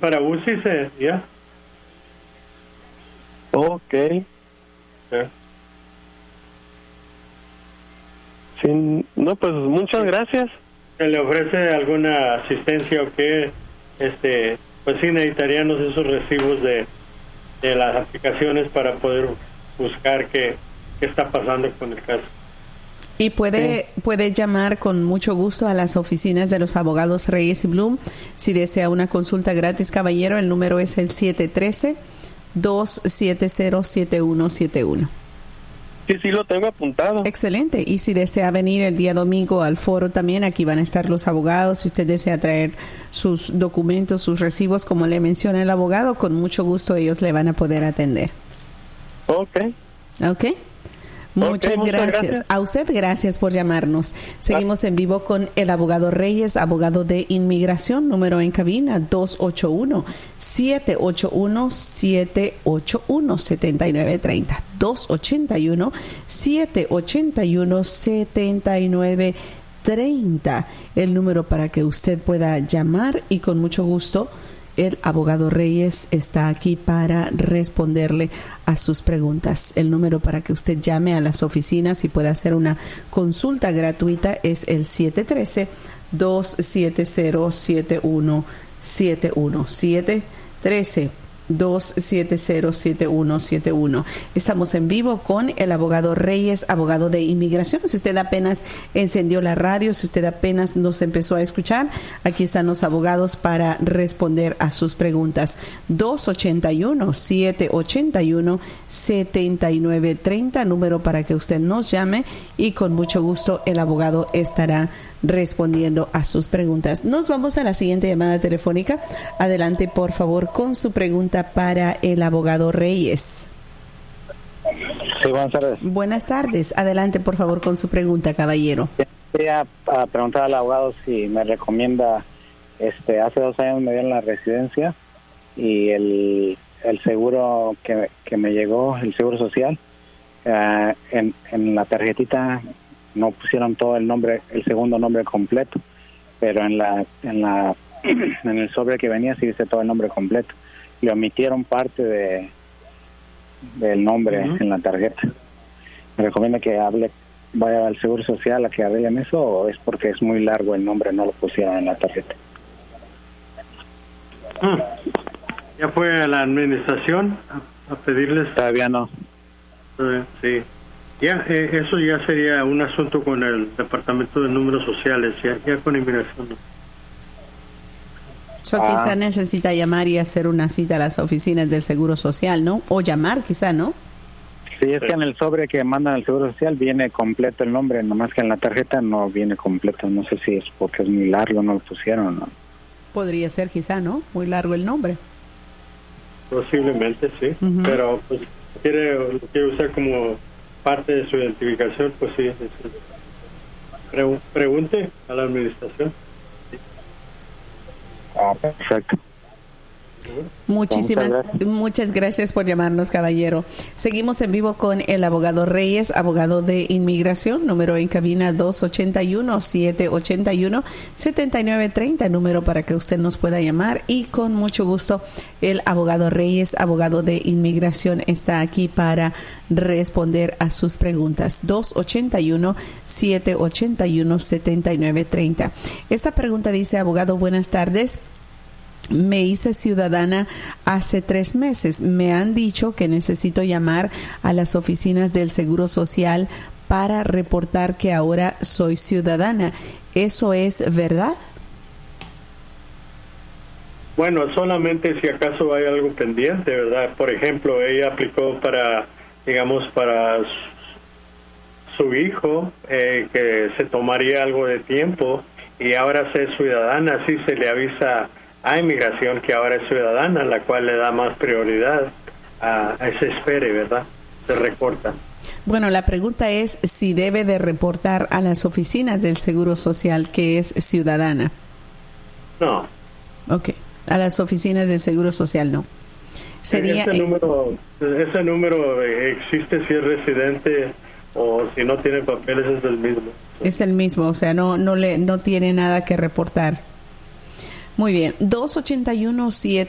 para UCI, ya. Ok. Sí, no, pues muchas gracias. ¿Se le ofrece alguna asistencia o qué? Pues sí necesitaríamos esos recibos de las aplicaciones para poder buscar qué está pasando con el caso. Y puede llamar con mucho gusto a las oficinas de los abogados Reyes y Bloom si desea una consulta gratis, caballero. El número es el 713-270-7171. Sí, lo tengo apuntado. Excelente. Y si desea venir el día domingo al foro también, aquí van a estar los abogados. Si usted desea traer sus documentos, sus recibos, como le menciona el abogado, con mucho gusto ellos le van a poder atender. Ok. Muchas gracias. A usted, gracias por llamarnos. Seguimos en vivo con el abogado Reyes, abogado de inmigración, número en cabina 281-781-7930. 281-781-7930. El número para que usted pueda llamar y con mucho gusto el abogado Reyes está aquí para responderle a sus preguntas. El número para que usted llame a las oficinas y pueda hacer una consulta gratuita es el 713-270-7171. 713-270-7171. Estamos en vivo con el abogado Reyes, abogado de inmigración. Si usted apenas encendió la radio, si usted apenas nos empezó a escuchar, aquí están los abogados para responder a sus preguntas. 281-781-7930, número para que usted nos llame y con mucho gusto el abogado estará respondiendo a sus preguntas. Nos vamos a la siguiente llamada telefónica. Adelante, por favor, con su pregunta para el abogado Reyes. Sí, buenas tardes. Buenas tardes. Adelante, por favor, con su pregunta, caballero. Quería preguntar al abogado si me recomienda, hace 2 años me dieron la residencia y el seguro que me llegó, el seguro social, en la tarjetita no pusieron todo el nombre, el segundo nombre completo, pero en el sobre que venía sí dice todo el nombre completo. Le omitieron parte del nombre en la tarjeta. ¿Me recomienda que vaya al Seguro Social a que arreglen eso o es porque es muy largo el nombre, no lo pusieron en la tarjeta? ¿Ya fue a la administración a pedirles? Todavía no. Sí. Ya, eso ya sería un asunto con el Departamento de Números Sociales, ya con inmigración. Quizá necesita llamar y hacer una cita a las oficinas del Seguro Social, ¿no? O llamar, quizá, ¿no? Sí, es que en el sobre que mandan al Seguro Social viene completo el nombre, nomás que en la tarjeta no viene completo. No sé si es porque es muy largo, no lo pusieron, ¿no? Podría ser, quizá, ¿no? Muy largo el nombre. Posiblemente, sí. Pero pues lo quiere usar como parte de su identificación, pues sí. Pregunte a la administración. Perfecto. Muchas gracias por llamarnos, caballero. Seguimos en vivo con el abogado Reyes, abogado de inmigración, número en cabina 281-781-7930, número para que usted nos pueda llamar y con mucho gusto el abogado Reyes, abogado de inmigración, está aquí para responder a sus preguntas. 281-781-7930. Esta pregunta dice: abogado, buenas tardes. Me hice ciudadana hace 3 meses. Me han dicho que necesito llamar a las oficinas del Seguro Social para reportar que ahora soy ciudadana. ¿Eso es verdad? Bueno, solamente si acaso hay algo pendiente, ¿verdad? Por ejemplo, ella aplicó para su hijo, que se tomaría algo de tiempo y ahora es ciudadana, así se le avisa a inmigración que ahora es ciudadana, la cual le da más prioridad a ese espere, ¿verdad? Se reporta. Bueno, la pregunta es si debe de reportar a las oficinas del Seguro Social que es ciudadana. No. Ok, a las oficinas del Seguro Social no. Sería ese número existe si es residente o si no tiene papeles, es el mismo. Es el mismo, o sea, no tiene nada que reportar. Muy bien, 281-781-7930,